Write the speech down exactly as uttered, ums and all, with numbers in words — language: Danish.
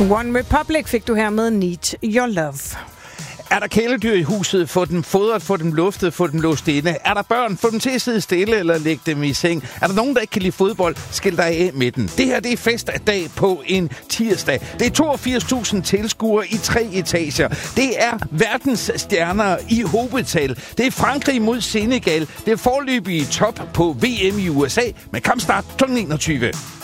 One Republic fik du her med Need Your Love. Er der kæledyr i huset? Få dem fodret, få dem luftet, få dem låst inde. Er der børn? Få dem til at sidde stille eller lægge dem i seng. Er der nogen, der ikke kan lide fodbold? Skil dig af med den. Det her, det er fest af dag på en tirsdag. Det er toogfirs tusind tilskuere i tre etager. Det er verdens stjerner i hobetal. Det er Frankrig mod Senegal. Det er forløbig top på V M i U S A med kampstart klokken enogtyve.